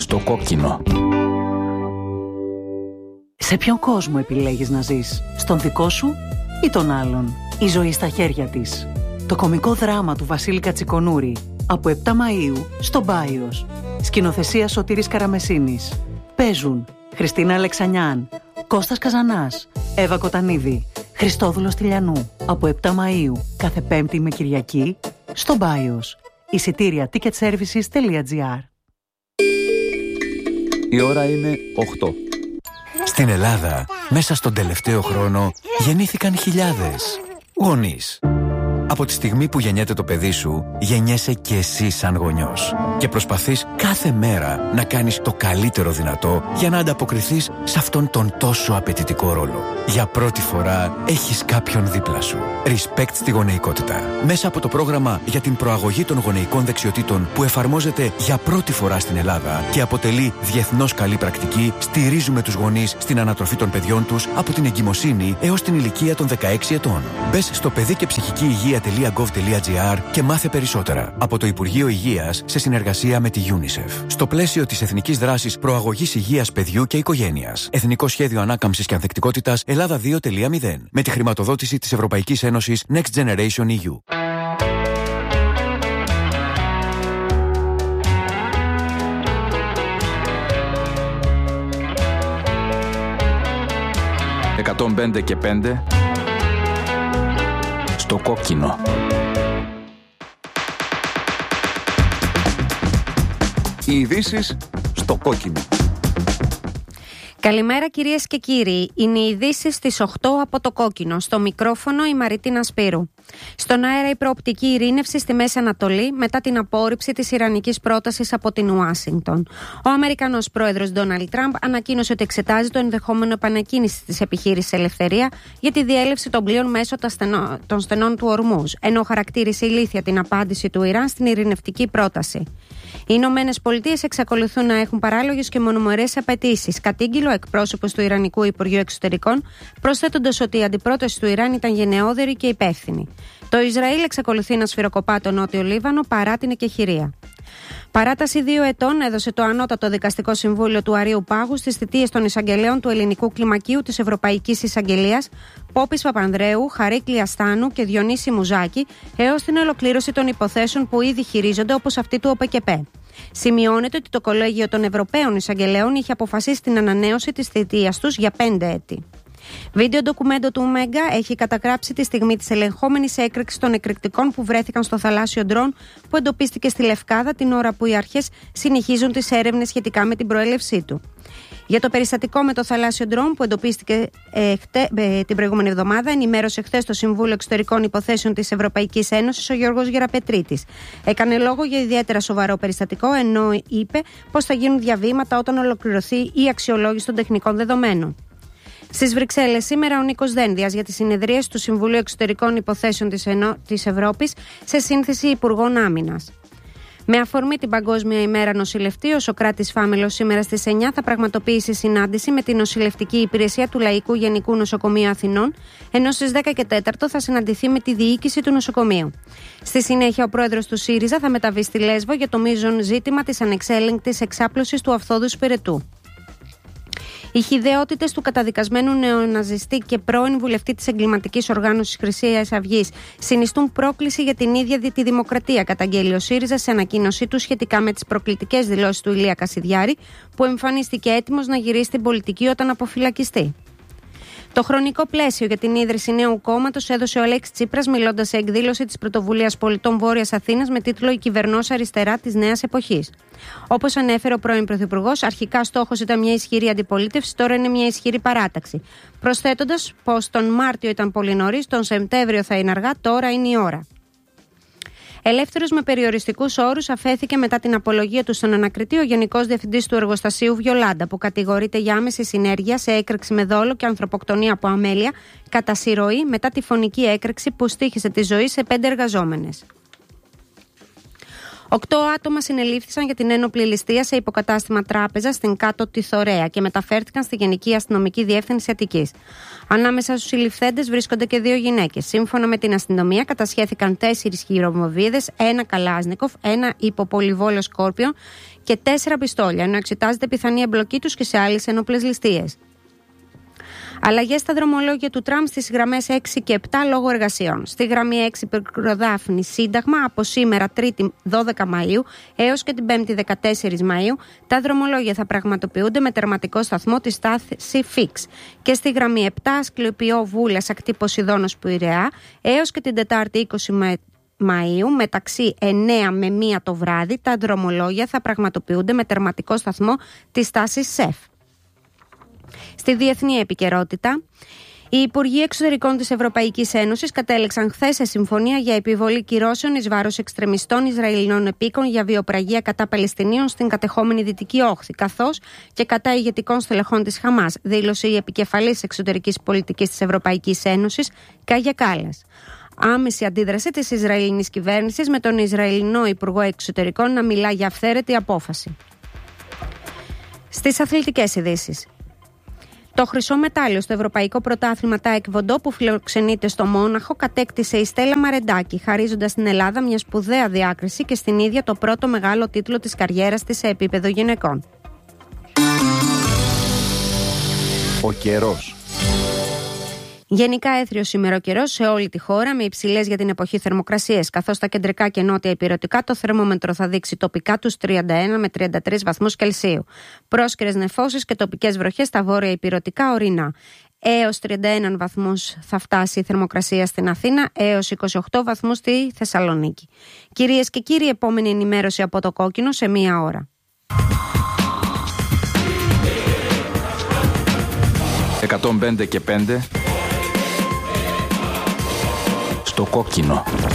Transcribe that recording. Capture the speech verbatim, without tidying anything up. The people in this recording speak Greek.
Στο κόκκινο. Σε ποιον κόσμο επιλέγεις να ζεις? Στον δικό σου ή τον άλλον? Η ζωή στα χέρια της. Το κωμικό δράμα του Βασίλη Κατσικονούρη. Από επτά Μαΐου στο Μπάιος. Σκηνοθεσία Σωτήρης Καραμεσίνης. Παίζουν Χριστίνα Αλεξανιάν, Κώστας Καζανάς, Εύα Κοτανίδη, Χριστόδουλος Τηλιανού. Από επτά Μαΐου κάθε Πέμπτη με Κυριακή στο Μπάιος. Εισιτήρια ticketservices τελεία gr. Η ώρα είναι οκτώ. Στην Ελλάδα, μέσα στον τελευταίο χρόνο, γεννήθηκαν χιλιάδες γονείς. Από τη στιγμή που γεννιέται το παιδί σου, γεννιέσαι και εσύ σαν γονιός. Και προσπαθείς κάθε μέρα να κάνεις το καλύτερο δυνατό για να ανταποκριθείς σε αυτόν τον τόσο απαιτητικό ρόλο. Για πρώτη φορά έχεις κάποιον δίπλα σου. Respect στη γονεϊκότητα. Μέσα από το πρόγραμμα για την προαγωγή των γονεϊκών δεξιοτήτων που εφαρμόζεται για πρώτη φορά στην Ελλάδα και αποτελεί διεθνώς καλή πρακτική, στηρίζουμε τους γονείς στην ανατροφή των παιδιών τους από την εγκυμοσύνη έως την ηλικία των δεκαέξι ετών. Μπες στο παιδί και ψυχική υγεία τελεία γκοβ τελεία τζι άρ και μάθε περισσότερα από το Υπουργείο Υγείας σε συνεργασία με τη UNICEF. Στο πλαίσιο της Εθνικής Δράσης Προαγωγής Υγείας Παιδιού και Οικογένειας. Εθνικό Σχέδιο Ανάκαμψης και Ανθεκτικότητας Ελλάδα δύο τελεία μηδέν. Με τη χρηματοδότηση της Ευρωπαϊκής Ένωσης Next Generation ι γιου. εκατόν πέντε και πέντε στο κόκκινο. Οι ειδήσεις στο κόκκινο. Καλημέρα κυρίες και κύριοι. Είναι οι ειδήσεις στις οκτώ από το κόκκινο. Στο μικρόφωνο η Μαριτίνα Σπύρου. Στον αέρα η προοπτική ειρήνευση στη Μέση Ανατολή μετά την απόρριψη της ιρανικής πρότασης από την Ουάσιγκτον. Ο Αμερικανός πρόεδρος Ντόναλντ Τραμπ ανακοίνωσε ότι εξετάζει το ενδεχόμενο επανεκκίνησης της επιχείρησης Ελευθερία για τη διέλευση των πλοίων μέσω των στενών του Ορμούζ, ενώ χαρακτήρισε ηλίθια την απάντηση του Ιράν στην ειρηνευτική πρόταση. Οι Ηνωμένες Πολιτείες εξακολουθούν να έχουν παράλογες και μονομερές απαιτήσεις, κατήγγειλε ο εκπρόσωπος του Ιρανικού Υπουργείου Εξωτερικών, προσθέτοντας ότι η αντιπρόταση του Ιράν ήταν γενναιόδερη και υπεύθυνη. Το Ισραήλ εξακολουθεί να σφυροκοπά το Νότιο Λίβανο παρά την εκεχηρία. Παράταση δύο ετών έδωσε το Ανώτατο Δικαστικό Συμβούλιο του Αρείου Πάγου στις θητείες των εισαγγελέων του Ελληνικού Κλιμακίου της Ευρωπαϊκής Εισαγγελίας Πόπης Παπανδρέου, Χαρίκλη Αστάνου και Διονύση Μουζάκη έως την ολοκλήρωση των υποθέσεων που ήδη χειρίζονται, όπως αυτή του ΟΠΕΚΕΠΕ. Σημειώνεται ότι το Κολέγιο των Ευρωπαίων Εισαγγελέων είχε αποφασίσει την ανανέωση της θητείας τους για πέντε έτη. Βίντεο ντοκουμέντο του Μέγκα έχει καταγράψει τη στιγμή της ελεγχόμενης έκρηξης των εκρηκτικών που βρέθηκαν στο θαλάσσιο ντρόν που εντοπίστηκε στη Λευκάδα την ώρα που οι αρχές συνεχίζουν τις έρευνες σχετικά με την προέλευσή του. Για το περιστατικό με το θαλάσσιο ντρόν που εντοπίστηκε ε, χτε, ε, την προηγούμενη εβδομάδα, ενημέρωσε χθες το Συμβούλιο Εξωτερικών Υποθέσεων της Ευρωπαϊκής Ένωσης ο Γιώργος Γεραπετρίτης. Έκανε λόγο για ιδιαίτερα σοβαρό περιστατικό, ενώ είπε πως θα γίνουν διαβήματα όταν ολοκληρωθεί η αξιολόγηση των τεχνικών δεδομένων. Στις Βρυξέλλες σήμερα ο Νίκος Δένδιας για τις συνεδρίες του Συμβουλίου Εξωτερικών Υποθέσεων της, Ενω... της Ευρώπης σε σύνθεση Υπουργών Άμυνας. Με αφορμή την Παγκόσμια ημέρα νοσηλευτή, ο Σωκράτης Φάμελος σήμερα στις εννιά θα πραγματοποιήσει συνάντηση με την νοσηλευτική υπηρεσία του Λαϊκού Γενικού Νοσοκομείου Αθηνών, ενώ στις δέκα και τέσσερα θα συναντηθεί με τη διοίκηση του νοσοκομείου. Στη συνέχεια, ο πρόεδρος του ΣΥΡΙΖΑ θα μεταβεί στη Λέσβο για το μείζον ζήτημα της ανεξέλεγκτης εξάπλωσης του Αυθόδου Σπυρετού. Οι χυδαιότητες του καταδικασμένου νεοναζιστή και πρώην βουλευτή της εγκληματικής οργάνωσης Χρυσής Αυγής συνιστούν πρόκληση για την ίδια τη δημοκρατία, καταγγέλει ο ΣΥΡΙΖΑ σε ανακοίνωσή του σχετικά με τις προκλητικές δηλώσεις του Ηλία Κασιδιάρη, που εμφανίστηκε έτοιμος να γυρίσει στην πολιτική όταν αποφυλακιστεί. Το χρονικό πλαίσιο για την ίδρυση νέου κόμματος έδωσε ο Αλέξης Τσίπρας μιλώντας σε εκδήλωση της Πρωτοβουλίας Πολιτών Βόρειας Αθήνας με τίτλο «Η κυβερνός αριστερά της νέας εποχής». Όπως ανέφερε ο πρώην Πρωθυπουργός, αρχικά στόχος ήταν μια ισχυρή αντιπολίτευση, τώρα είναι μια ισχυρή παράταξη. Προσθέτοντας πως τον Μάρτιο ήταν πολύ νωρίς, τον Σεπτέμβριο θα είναι αργά, τώρα είναι η ώρα. Ελεύθερος με περιοριστικούς όρους αφέθηκε μετά την απολογία του στον ανακριτή ο Γενικός Διευθυντής του Εργοστασίου Βιολάντα, που κατηγορείται για άμεση συνέργεια σε έκρηξη με δόλο και ανθρωποκτονία από αμέλεια κατά συρροή μετά τη φωνική έκρηξη που στοίχισε τη ζωή σε πέντε εργαζόμενες. Οκτώ άτομα συνελήφθησαν για την ένοπλη ληστεία σε υποκατάστημα τράπεζα στην Κάτω Τιθωρέα και μεταφέρθηκαν στη Γενική Αστυνομική Διεύθυνση Αττικής. Ανάμεσα στους συλληφθέντες βρίσκονται και δύο γυναίκες. Σύμφωνα με την αστυνομία, κατασχέθηκαν τέσσερις χειροβομβίδες, ένα καλάζνικοφ, ένα υποπολιβόλο σκόρπιον και τέσσερα πιστόλια, ενώ εξετάζεται πιθανή εμπλοκή τους και σε άλλες ένοπλες ληστείες. Αλλαγές στα δρομολόγια του τραμ στις γραμμές έξι και επτά λόγω εργασιών. Στη γραμμή έξι Πυρκροδάφνη Σύνταγμα από σήμερα Τρίτη δώδεκα Μαΐου έως και την Πέμπτη δεκατέσσερις Μαΐου τα δρομολόγια θα πραγματοποιούνται με τερματικό σταθμό τη στάση Φίξ. Και στη γραμμή επτά Ασκληπιό Βούλας ακτή Ποσειδώνος Πειραιά έως και την Τετάρτη είκοσι Μαΐου μεταξύ εννέα με μία το βράδυ τα δρομολόγια θα πραγματοποιούνται με τερματικό σταθμό τη στάση ΣΕΦ. Στη διεθνή επικαιρότητα, οι Υπουργοί Εξωτερικών της Ευρωπαϊκής Ένωσης κατέληξαν χθες σε συμφωνία για επιβολή κυρώσεων εις βάρος εξτρεμιστών Ισραηλινών επίκων για βιοπραγία κατά Παλαιστινίων στην κατεχόμενη Δυτική Όχθη, καθώς και κατά ηγετικών στελεχών της Χαμάς, δήλωσε η επικεφαλής εξωτερικής πολιτικής της Ευρωπαϊκής Ένωσης, Κάγια Κάλλας. Άμεση αντίδραση της Ισραηλινής κυβέρνησης με τον Ισραηλινό Υπουργό Εξωτερικών να μιλά για αυθαίρετη απόφαση. Στις αθλητικές ειδήσεις. Το χρυσό μετάλλιο στο Ευρωπαϊκό Πρωτάθλημα Τάεκβοντό που φιλοξενείται στο Μόναχο κατέκτησε η Στέλλα Μαρεντάκη, χαρίζοντας στην Ελλάδα μια σπουδαία διάκριση και στην ίδια το πρώτο μεγάλο τίτλο της καριέρας της σε επίπεδο γυναικών. Ο καιρός. Γενικά έθριος ημεροκαιρός σε όλη τη χώρα με υψηλές για την εποχή θερμοκρασίες, καθώς στα κεντρικά και νότια ηπειρωτικά το θερμόμετρο θα δείξει τοπικά τους τριάντα ένα με τριάντα τρεις βαθμούς Κελσίου. Πρόσκαιρες νεφώσεις και τοπικές βροχές στα βόρεια ηπειρωτικά ορεινά. Έως τριάντα ένα βαθμούς θα φτάσει η θερμοκρασία στην Αθήνα, έως είκοσι οκτώ βαθμούς στη Θεσσαλονίκη. Κυρίες και κύριοι, επόμενη ενημέρωση από το Κόκκινο σε μία ώρα. εκατόν πέντε και πέντε στο Κόκκινο.